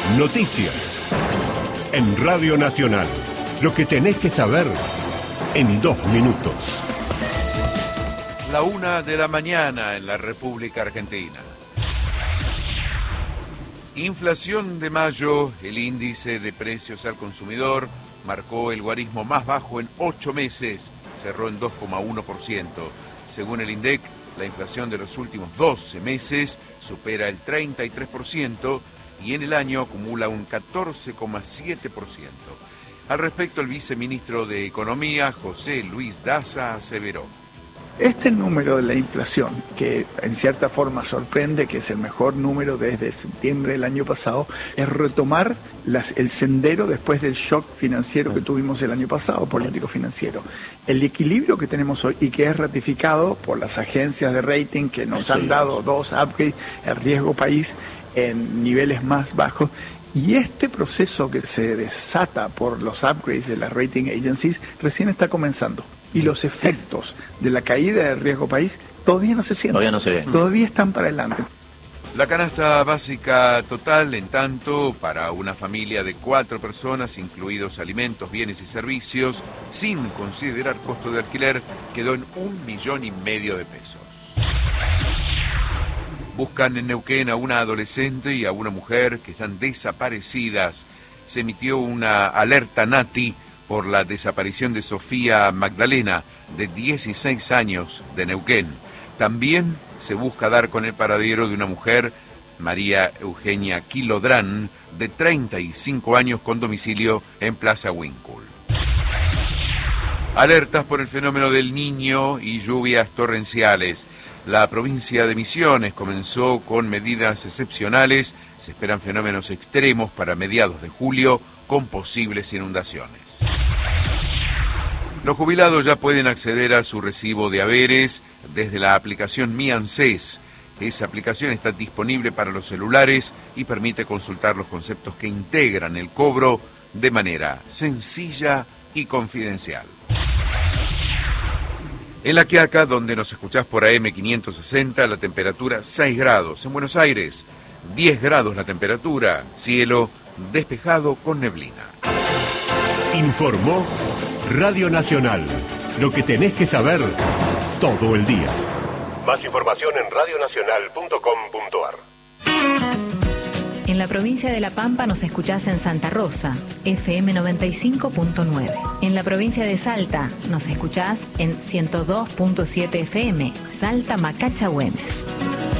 Noticias. En Radio Nacional. Lo que tenés que saber en 2 minutos. La 1 de la mañana en la República Argentina. Inflación de mayo, el índice de precios al consumidor marcó el guarismo más bajo en 8 meses, cerró en 2,1%. Según el INDEC, la inflación de los últimos 12 meses supera el 33% y en el año acumula un 14,7%. Al respecto, el viceministro de Economía, José Luis Daza, aseveró: este número de la inflación, que en cierta forma sorprende, que es el mejor número desde septiembre del año pasado, es retomar el sendero después del shock financiero que tuvimos el año pasado, político-financiero. El equilibrio que tenemos hoy y que es ratificado por las agencias de rating que nos han dado 2 upgrades, el riesgo país en niveles más bajos. Y este proceso que se desata por los upgrades de las rating agencies recién está comenzando. Y los efectos de la caída del riesgo país todavía no se sienten. Todavía no se ven. Todavía están para adelante. La canasta básica total, en tanto, para una familia de 4 personas, incluidos alimentos, bienes y servicios, sin considerar costo de alquiler, quedó en 1,5 millones de pesos. Buscan en Neuquén a una adolescente y a una mujer que están desaparecidas. Se emitió una alerta NATI por la desaparición de Sofía Magdalena, de 16 años, de Neuquén. También se busca dar con el paradero de una mujer, María Eugenia Quilodrán, de 35 años, con domicilio en Plaza Winkle. Alertas por el fenómeno del Niño y lluvias torrenciales. La provincia de Misiones comenzó con medidas excepcionales. Se esperan fenómenos extremos para mediados de julio, con posibles inundaciones. Los jubilados ya pueden acceder a su recibo de haberes desde la aplicación Mi ANSES. Esa aplicación está disponible para los celulares y permite consultar los conceptos que integran el cobro de manera sencilla y confidencial. En La Quiaca, donde nos escuchás por AM 560, la temperatura 6 grados. En Buenos Aires, 10 grados la temperatura, cielo despejado con neblina. Informó Radio Nacional. Lo que tenés que saber todo el día. Más información en radionacional.com.ar. En la provincia de La Pampa nos escuchás en Santa Rosa, FM 95.9. En la provincia de Salta nos escuchás en 102.7 FM, Salta Macacha Güemes.